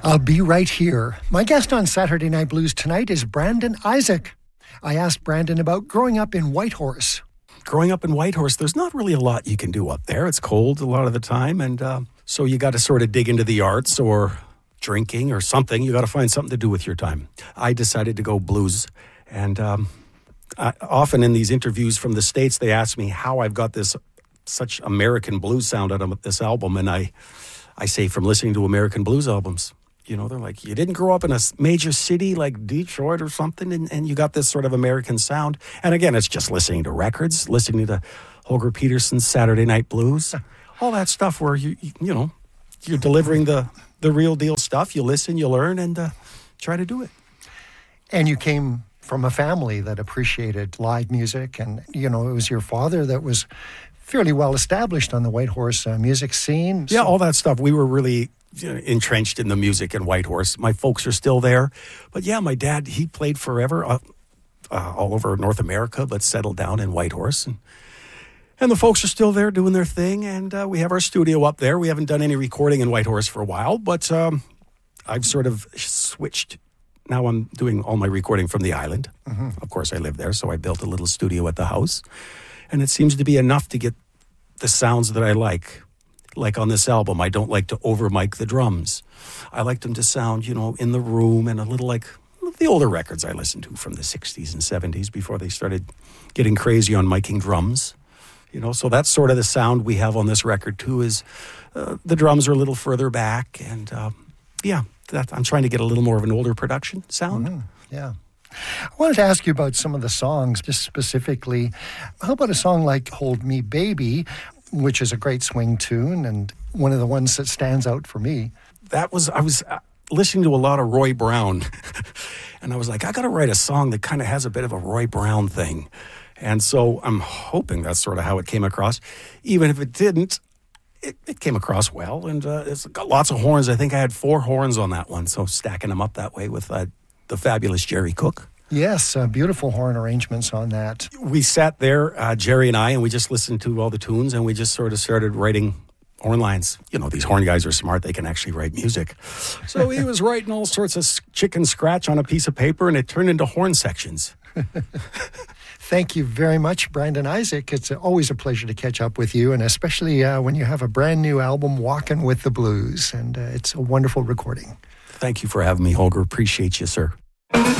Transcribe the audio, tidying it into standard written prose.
I'll be right here. My guest on Saturday Night Blues tonight is Brandon Isaac. I asked Brandon about growing up in Whitehorse. Growing up in Whitehorse, there's not really a lot you can do up there. It's cold a lot of the time, and so you got to sort of dig into the arts or drinking or something. You got to find something to do with your time. I decided to go blues, and often in these interviews from the States, they ask me how I've got this such American blues sound out of this album, and I say from listening to American blues albums. You know, they're like, you didn't grow up in a major city like Detroit or something, and you got this sort of American sound. And again, it's just listening to records, listening to Holger Peterson's Saturday Night Blues, all that stuff where you're delivering the real deal stuff. You listen, you learn, and try to do it. And you came from a family that appreciated live music, and, it was your father that was fairly well established on the Whitehorse music scene. Yeah, all that stuff. We were really entrenched in the music in Whitehorse. My folks are still there. But yeah, my dad, he played forever all over North America, but settled down in Whitehorse. And the folks are still there doing their thing. And we have our studio up there. We haven't done any recording in Whitehorse for a while, but I've sort of switched. Now I'm doing all my recording from the island. Mm-hmm. Of course, I live there, so I built a little studio at the house. And it seems to be enough to get the sounds that I like. Like on this album, I don't like to over-mic the drums. I like them to sound, in the room and a little like the older records I listened to from the 60s and 70s before they started getting crazy on miking drums. So that's sort of the sound we have on this record, too, is the drums are a little further back. And, I'm trying to get a little more of an older production sound. Mm-hmm. Yeah. I wanted to ask you about some of the songs, just specifically. How about a song like Hold Me Baby, which is a great swing tune and one of the ones that stands out for me? I was listening to a lot of Roy Brown, and I was like, I got to write a song that kind of has a bit of a Roy Brown thing. And so I'm hoping that's sort of how it came across. Even if it didn't, it came across well, and it's got lots of horns. I think I had 4 horns on that one, so stacking them up that way with the fabulous Jerry Cook. Yes, beautiful horn arrangements on that. We sat there, Jerry and I, and we just listened to all the tunes, and we just sort of started writing horn lines. These horn guys are smart. They can actually write music. So he was writing all sorts of chicken scratch on a piece of paper, and it turned into horn sections. Thank you very much, Brandon Isaac. It's always a pleasure to catch up with you, and especially when you have a brand new album, Walking with the Blues, and it's a wonderful recording. Thank you for having me, Holger. Appreciate you, sir.